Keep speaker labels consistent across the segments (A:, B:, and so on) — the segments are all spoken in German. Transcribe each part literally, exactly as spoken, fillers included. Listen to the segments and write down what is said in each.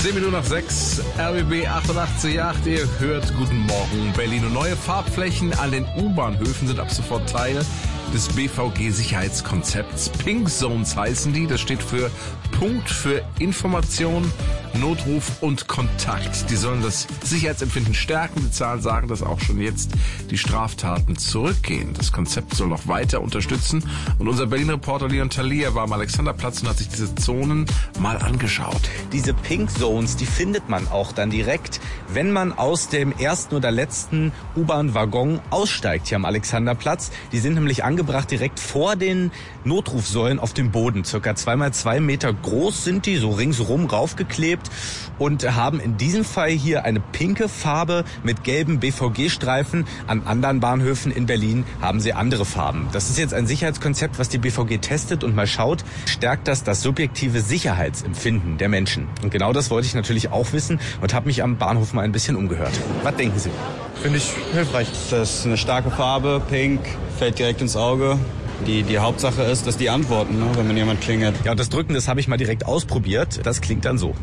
A: Zehn Minuten nach sechs, R B B achtundachtzig Komma acht, ihr hört Guten Morgen Berlin. Und neue Farbflächen an den U-Bahnhöfen sind ab sofort Teil des B V G-Sicherheitskonzepts. Pink Zones heißen die, das steht für Punkt für Information, Notruf und Kontakt. Die sollen das Sicherheitsempfinden stärken. Die Zahlen sagen, dass auch schon jetzt die Straftaten zurückgehen. Das Konzept soll noch weiter unterstützen. Und unser Berlin-Reporter Leon Thalia war am Alexanderplatz und hat sich diese Zonen mal angeschaut.
B: Diese Pink Zones, die findet man auch dann direkt, wenn man aus dem ersten oder letzten U-Bahn-Waggon aussteigt hier am Alexanderplatz. Die sind nämlich angebracht direkt vor den Notrufsäulen auf dem Boden. Circa zwei mal zwei Meter groß sind die, so ringsrum raufgeklebt und haben in diesem Fall hier eine pinke Farbe mit gelben B V G-Streifen. An anderen Bahnhöfen in Berlin haben sie andere Farben. Das ist jetzt ein Sicherheitskonzept, was die B V G testet und mal schaut, stärkt das das subjektive Sicherheitsempfinden der Menschen. Und genau das wollte ich natürlich auch wissen und habe mich am Bahnhof mal ein bisschen umgehört. Was denken Sie?
C: Finde ich hilfreich. Das ist eine starke Farbe, pink, fällt direkt ins Auge. Die, die Hauptsache ist, dass die antworten, ne, wenn man jemand klingelt.
B: Ja, und das Drücken, das habe ich mal direkt ausprobiert. Das klingt dann so.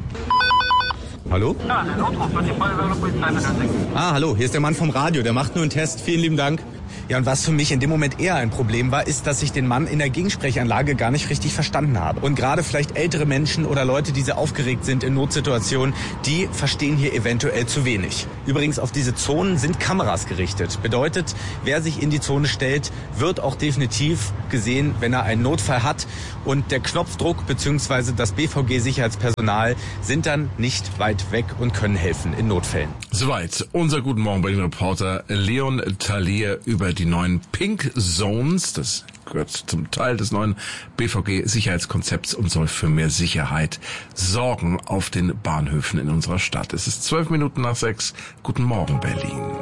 B: Hallo?
D: Ja, der Notruf von der Feuerwehr oder Polizei mit
B: Ah, hallo, hier ist der Mann vom Radio, der macht nur einen Test. Vielen lieben Dank. Ja, und was für mich in dem Moment eher ein Problem war, ist, dass ich den Mann in der Gegensprechanlage gar nicht richtig verstanden habe. Und gerade vielleicht ältere Menschen oder Leute, die sehr aufgeregt sind in Notsituationen, die verstehen hier eventuell zu wenig. Übrigens, auf diese Zonen sind Kameras gerichtet. Bedeutet, wer sich in die Zone stellt, wird auch definitiv gesehen, wenn er einen Notfall hat. Und der Knopfdruck bzw. das B V G-Sicherheitspersonal sind dann nicht weit weg und können helfen in Notfällen.
A: Soweit unser Guten Morgen Berlin-Reporter Leon Thalia über die neuen Pink Zones. Das gehört zum Teil des neuen B V G-Sicherheitskonzepts und soll für mehr Sicherheit sorgen auf den Bahnhöfen in unserer Stadt. Es ist zwölf Minuten nach sechs. Guten Morgen Berlin.